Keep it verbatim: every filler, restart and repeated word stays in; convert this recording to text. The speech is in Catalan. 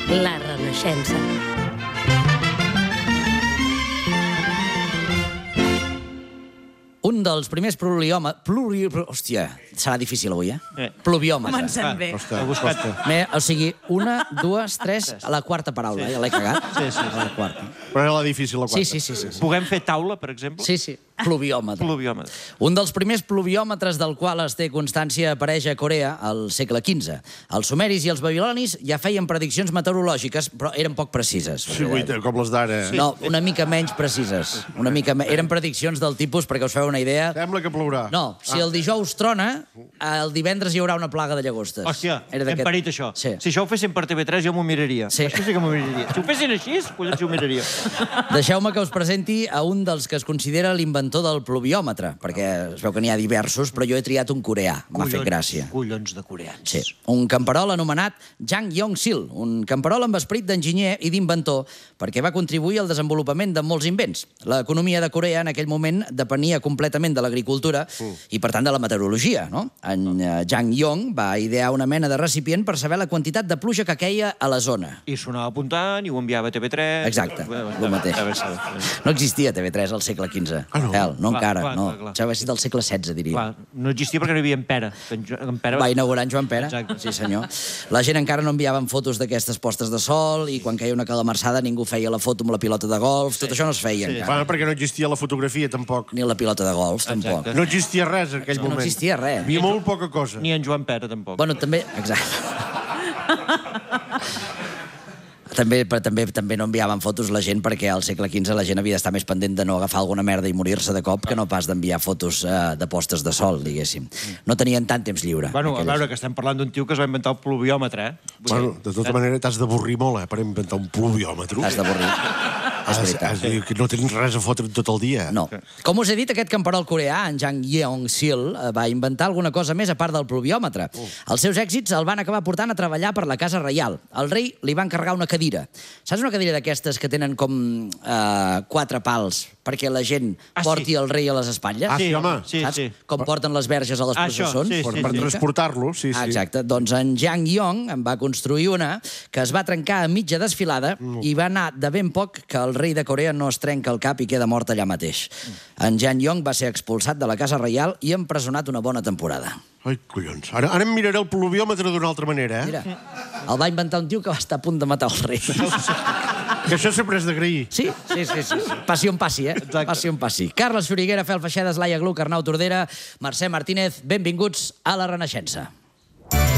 La Renaixença. Un dels primers pluviòmetres... Pluri... Hòstia, serà difícil avui, eh? Eh. Pluviòmetre. Comencem bé. He buscat. Me, o sigui, una, dues, tres, a la quarta paraula, sí. Ja l'he cagat. Sí, sí, A la quarta. Però era la difícil, la quarta. Sí, sí, sí. sí, sí. Puguem fer taula, per exemple? Sí, sí. Pluviòmetre. Pluviòmetre. Un dels primers pluviòmetres del qual es té constància apareix a Corea al segle quinze. Els sumeris i els babilonis ja feien prediccions meteorològiques, però eren poc precises. Sí, guaita, com les d'ara. No, una mica menys precises. Una mica me... Eren prediccions del tipus, perquè us feu una idea... Sembla que plourà. No, si el dijous trona, el divendres hi haurà una plaga de llagostes. Hòstia, Era hem d'aquest- parit això. Sí. Si això ho fessin per T V tres jo m'ho miraria. Sí. Això sí que m'ho miraria. Si ho fessin així, collons, ho miraria. Deixeu-me que us presenti a un dels que es considera l'inventor del pluviòmetre, perquè es veu que n'hi ha diversos, però jo he triat un coreà. M'ha fet gràcia. Collons de coreans. Sí, un camperol anomenat Jang Yong-sil, un camperol amb esperit d'enginyer i d'inventor, perquè va contribuir al desenvolupament de molts invents. L'economia de Corea en aquell moment depenia completament de l'agricultura i, per tant, de la meteorologia, no? En eh, Jang Yong va idear una mena de recipient per saber la quantitat de pluja que queia a la zona. I sonava apuntant i ho enviava a T V tres. Exacte, Bueno, el mateix. a veure, a veure, a veure. No existia T V tres al segle quinze. Ah, no? Hel, no Clar, encara, clar, no. clar, clar. Això va ser del segle setze, diria. Clar, no existia perquè no hi havia en Pere. que En, Jo- en Pere Va inaugurar en Joan Pere. Exacte. Sí, senyor. La gent encara no enviaven fotos d'aquestes postes de sol i quan caia una calamarsada ningú feia la foto amb la pilota de golf. Tot això no es feia Sí. encara. Bueno, perquè no existia la fotografia, tampoc. Ni la pilota de golf, tampoc. Exacte. No existia res en aquell No moment. existia res. Hi havia molt poca cosa. Ni en Joan Pere, tampoc. Bueno, també... Exacte. També, però també, també no enviaven fotos la gent perquè al segle quinze la gent havia d'estar més pendent de no agafar alguna merda i morir-se de cop que no pas d'enviar fotos eh, de postes de sol, diguéssim. No tenien tant temps lliure. Bueno, a aquelles. veure, que estem parlant d'un tio que es va inventar el pluviòmetre, eh? Vull Bueno, dir, de tota manera, t'has d'avorrir molt, eh, per inventar un pluviòmetre. Has d'avorrir. És Has, veritat. has de dir que no tens res a fotre tot el dia. No. Com us he dit, aquest camperol coreà, en Jang Yeong-sil, eh, va inventar alguna cosa més a part del pluviòmetre. Els seus èxits el van acabar portant a treballar per la Casa Reial. El rei li va encarregar una cadira. Saps una cadira d'aquestes que tenen com eh, quatre pals perquè la gent Ah, sí. porti el rei a les espatlles? Ah, sí, home. Sí, Saps? sí. Com porten les verges a les Ah, això, processons? sí, Per, sí, per sí. transportar-lo, sí, Ah, sí. exacte. Doncs en Jang Yong en va construir una que es va trencar a mitja desfilada i va anar de ben poc que el rei de Corea no es trenca el cap i queda mort allà mateix. En Jang Yong va ser expulsat de la Casa Reial i empresonat una bona temporada. Ai, collons. Ara, ara em miraré el pluviòmetre d'una altra manera, eh? Mira, el va inventar un tio que va estar a punt de matar el rei. Que això sempre és d'agrair. Sí, sí, sí, sí. sí. Passi on passi, eh? Exacte. Passi on passi. Carles Xuriguera, Fel Feixedes, Laia Gluck, Arnau Tordera, Mercè Martínez, benvinguts a La Renaixença.